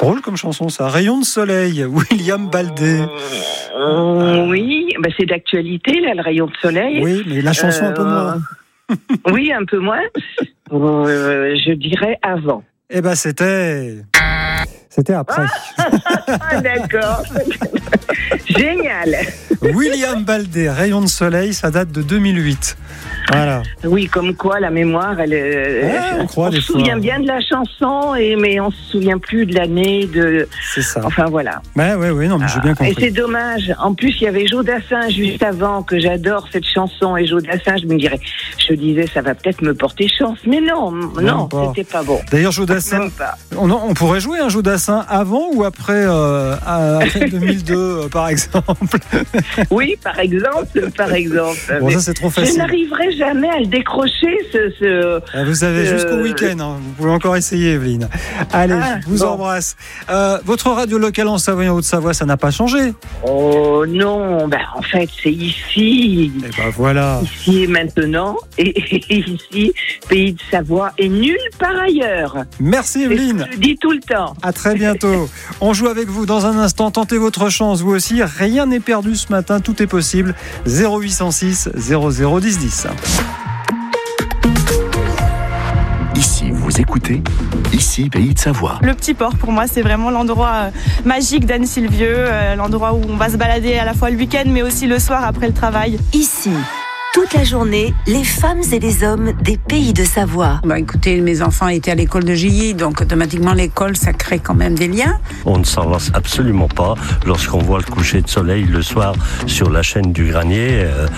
drôle comme chanson, ça. Rayon de soleil, William Baldé. Oui, c'est d'actualité, là, le rayon de soleil. Oui, mais la chanson un peu moins. Oui, un peu moins. Je dirais avant. Eh ben, c'était après. D'accord. Génial. William Baldé, Rayon de soleil, ça date de 2008. Voilà. Oui, comme quoi la mémoire, on se souvient bien de la chanson, mais on se souvient plus de l'année C'est ça. Enfin voilà. Oui, non, mais j'ai bien compris. Et c'est dommage. En plus, il y avait Joe Dassin juste avant, que j'adore cette chanson, et Joe Dassin, je disais, ça va peut-être me porter chance, mais non, c'était pas bon. D'ailleurs, Joe Dassin, on pourrait jouer un Joe Dassin avant ou après 2002, par exemple. Oui, par exemple. Bon, ça c'est trop facile. Je n'arriverai jamais à le décrocher. Vous avez jusqu'au week-end. Vous pouvez encore essayer, Evelyne. Allez, je vous embrasse. Votre radio locale en Savoie et en Haute-Savoie, ça n'a pas changé? Oh non, en fait, c'est ici. Et voilà. Ici et maintenant. Et ici, pays de Savoie et nulle part ailleurs. Merci, Evelyne. Je le dis tout le temps. À très bientôt. On joue avec vous dans un instant. Tentez votre chance, vous aussi. Rien n'est perdu ce matin. Tout est possible. 0806 00 10 10. Ici, vous écoutez Ici, pays de Savoie. Le Petit Port, pour moi, c'est vraiment l'endroit magique d'Anne-Sylvieux, l'endroit où on va se balader à la fois le week-end, mais aussi le soir après le travail. Ici, toute la journée, les femmes et les hommes des pays de Savoie. Écoutez, mes enfants étaient à l'école de Gilly, donc automatiquement l'école, ça crée quand même des liens. On ne s'en lasse absolument pas lorsqu'on voit le coucher de soleil le soir sur la chaîne du Granier.